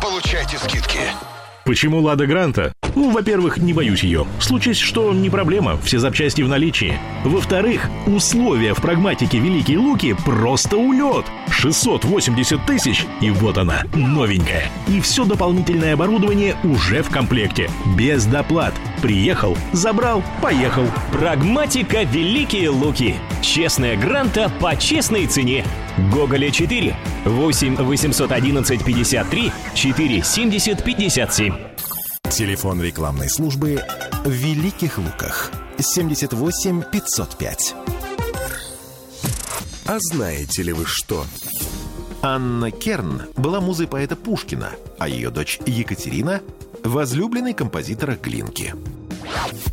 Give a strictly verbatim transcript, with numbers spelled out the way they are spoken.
получайте скидки. Почему «Лада Гранта»? Ну, во-первых, не боюсь ее. Случись, что не проблема, все запчасти в наличии. Во-вторых, условия в прагматике «Великие Луки» просто улет. шестьсот восемьдесят тысяч, и вот она, новенькая. И все дополнительное оборудование уже в комплекте, без доплат. Приехал, забрал, поехал. Прагматика «Великие Луки». Честная Гранта по честной цене. Гоголя четыре, восемь восемьсот одиннадцать пятьдесят три четыре семьдесят пятьдесят семь. Телефон рекламной службы в Великих Луках семьдесят восемь пятьсот пять. А знаете ли вы что? Анна Керн была музой поэта Пушкина, а ее дочь Екатерина – возлюбленной композитора Глинки.